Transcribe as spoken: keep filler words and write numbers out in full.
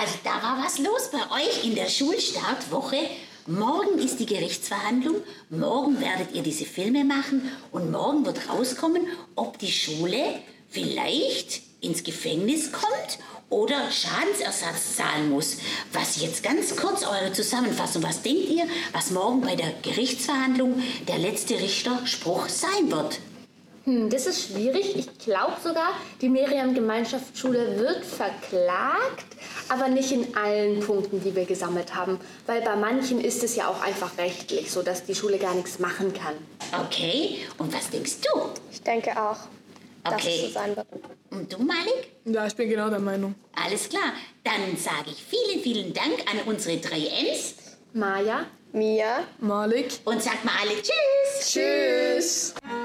Also da war was los bei euch in der Schulstartwoche. Morgen ist die Gerichtsverhandlung, morgen werdet ihr diese Filme machen und morgen wird rauskommen, ob die Schule vielleicht ins Gefängnis kommt oder Schadensersatz zahlen muss. Was jetzt ganz kurz eure Zusammenfassung, was denkt ihr, was morgen bei der Gerichtsverhandlung der letzte Richterspruch sein wird? Hm, das ist schwierig. Ich glaube sogar, die Meriam-Gemeinschaftsschule wird verklagt, aber nicht in allen Punkten, die wir gesammelt haben. Weil bei manchen ist es ja auch einfach rechtlich, so dass die Schule gar nichts machen kann. Okay, und was denkst du? Ich denke auch, dass Okay. es so sein wird. Und du, Malik? Ja, ich bin genau der Meinung. Alles klar, dann sage ich vielen, vielen Dank an unsere drei M's Maja? Mia? Malik? und sagt mal alle Tschüss. Tschüss.